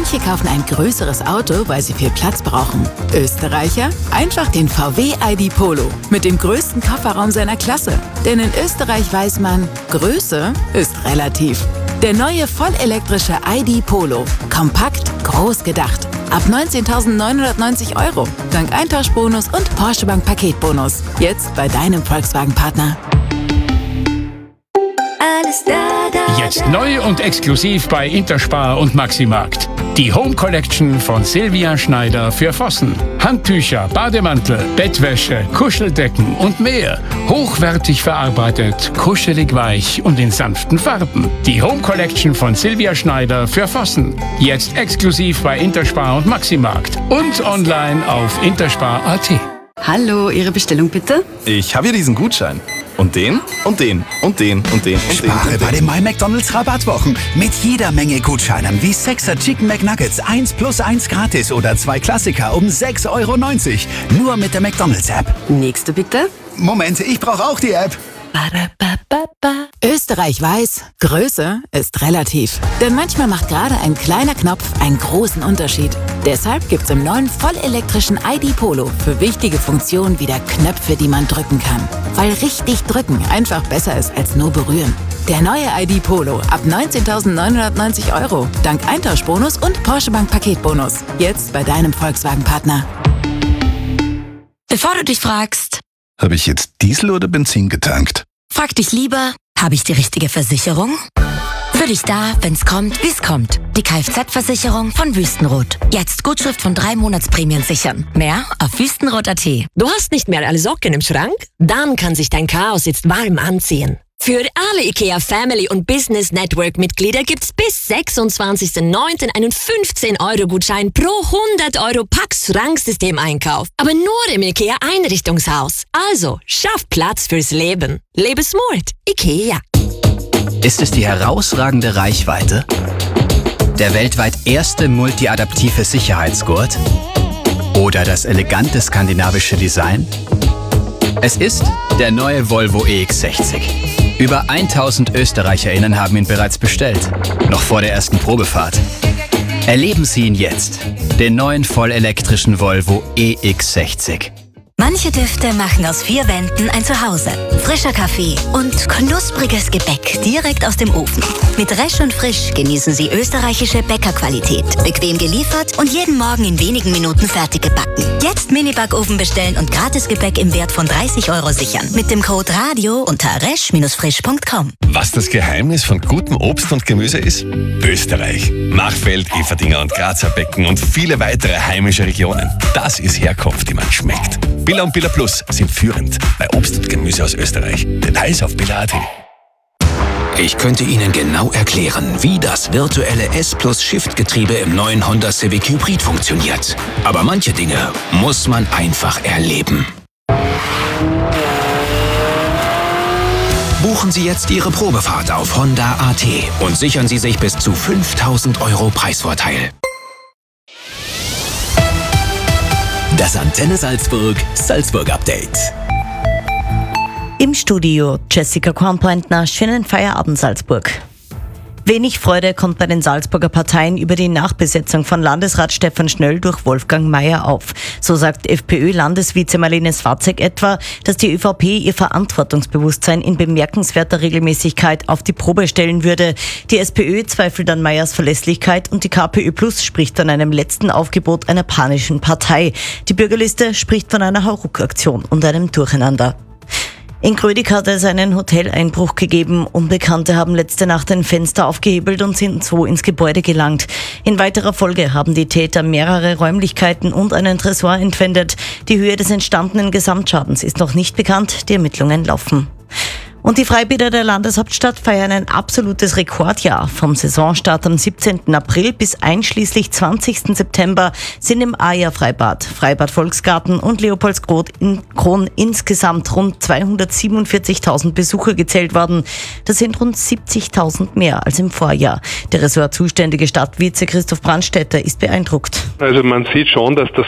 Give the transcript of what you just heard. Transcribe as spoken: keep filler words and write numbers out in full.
Manche kaufen ein größeres Auto, weil sie viel Platz brauchen. Österreicher? Einfach den V W I D Polo mit dem größten Kofferraum seiner Klasse. Denn in Österreich weiß man, Größe ist relativ. Der neue vollelektrische I D Polo. Kompakt, groß gedacht. Ab neunzehntausendneunhundertneunzig Euro. Dank Eintauschbonus und Porsche Bank Paketbonus. Jetzt bei deinem Volkswagen-Partner. Alles da, da, Jetzt neu und exklusiv bei Interspar und Maximarkt. Die Home Collection von Silvia Schneider für Vossen. Handtücher, Bademantel, Bettwäsche, Kuscheldecken und mehr. Hochwertig verarbeitet, kuschelig weich und in sanften Farben. Die Home Collection von Silvia Schneider für Vossen. Jetzt exklusiv bei Interspar und Maximarkt. Und online auf interspar punkt at. Hallo, Ihre Bestellung bitte? Ich habe hier diesen Gutschein. Und den, und den, und den, und den, und den. Spare bei den My McDonald's Rabattwochen. Mit jeder Menge Gutscheinen wie Sechser Chicken McNuggets eins plus eins gratis oder zwei Klassiker um sechs Euro neunzig. Nur mit der McDonald's App. Nächste bitte. Moment, ich brauche auch die App. Österreich weiß, Größe ist relativ. Denn manchmal macht gerade ein kleiner Knopf einen großen Unterschied. Deshalb gibt's im neuen vollelektrischen I D Polo für wichtige Funktionen wieder Knöpfe, die man drücken kann. Weil richtig drücken einfach besser ist als nur berühren. Der neue I D Polo ab neunzehntausendneunhundertneunzig Euro. Dank Eintauschbonus und Porsche Bank Paketbonus. Jetzt bei deinem Volkswagen-Partner. Bevor du dich fragst, Habe ich jetzt Diesel oder Benzin getankt? frag dich lieber, habe ich die richtige Versicherung? Für dich da, wenn's kommt, wie's kommt. Die Kfz-Versicherung von Wüstenrot. Jetzt Gutschrift von drei Monatsprämien sichern. Mehr auf wüstenrot punkt at. Du hast nicht mehr alle Socken im Schrank? Dann kann sich dein Chaos jetzt warm anziehen. Für alle IKEA Family und Business Network Mitglieder gibt's bis sechsundzwanzigsten neunten einen fünfzehn Euro Gutschein pro hundert Euro Pax-Schranksystem-Einkauf. Aber nur im IKEA Einrichtungshaus. Also, schaff Platz fürs Leben. Lebe smart. IKEA. Ist es die herausragende Reichweite? Der weltweit erste multiadaptive Sicherheitsgurt? Oder das elegante skandinavische Design? Es ist der neue Volvo E X sechzig. Über tausend ÖsterreicherInnen haben ihn bereits bestellt, noch vor der ersten Probefahrt. Erleben Sie ihn jetzt, den neuen vollelektrischen Volvo E X sechzig. Manche Düfte machen aus vier Wänden ein Zuhause. Frischer Kaffee und knuspriges Gebäck direkt aus dem Ofen. Mit Resch und Frisch genießen Sie österreichische Bäckerqualität. Bequem geliefert und jeden Morgen in wenigen Minuten fertig gebacken. Jetzt Mini-Backofen bestellen und Gratisgebäck im Wert von dreißig Euro sichern. Mit dem Code Radio unter resch frisch punkt com. Was das Geheimnis von gutem Obst und Gemüse ist? Österreich. Machfeld, Everdinger und Grazer Becken und viele weitere heimische Regionen. Das ist Herkunft, die man schmeckt. Billa und Billa Plus sind führend bei Obst und Gemüse aus Österreich. Details auf billa punkt at. Ich könnte Ihnen genau erklären, wie das virtuelle S-Plus-Shift-Getriebe im neuen Honda Civic Hybrid funktioniert. Aber manche Dinge muss man einfach erleben. Buchen Sie jetzt Ihre Probefahrt auf Honda punkt at und sichern Sie sich bis zu fünftausend Euro Preisvorteil. Das Antenne Salzburg Salzburg Update. Im Studio Jessica Kornpointner, schönen Feierabend Salzburg. Wenig Freude kommt bei den Salzburger Parteien über die Nachbesetzung von Landesrat Stefan Schnöll durch Wolfgang Maier auf. So sagt FPÖ-Landesvize Marlene Swarzek etwa, dass die ÖVP ihr Verantwortungsbewusstsein in bemerkenswerter Regelmäßigkeit auf die Probe stellen würde. Die SPÖ zweifelt an Maiers Verlässlichkeit und die KPÖ Plus spricht von einem letzten Aufgebot einer panischen Partei. Die Bürgerliste spricht von einer Hauruck-Aktion und einem Durcheinander. In Grödig hat es einen Hoteleinbruch gegeben. Unbekannte haben letzte Nacht ein Fenster aufgehebelt und sind so ins Gebäude gelangt. In weiterer Folge haben die Täter mehrere Räumlichkeiten und einen Tresor entwendet. Die Höhe des entstandenen Gesamtschadens ist noch nicht bekannt. Die Ermittlungen laufen. Und die Freibäder der Landeshauptstadt feiern ein absolutes Rekordjahr. Vom Saisonstart am siebzehnten April bis einschließlich zwanzigsten September sind im Aja-Freibad, Freibad Volksgarten und Leopoldskron in Kron insgesamt rund zweihundertsiebenundvierzigtausend Besucher gezählt worden. Das sind rund siebzigtausend mehr als im Vorjahr. Der ressortzuständige Stadtvize Christoph Brandstätter ist beeindruckt. Also man sieht schon, dass das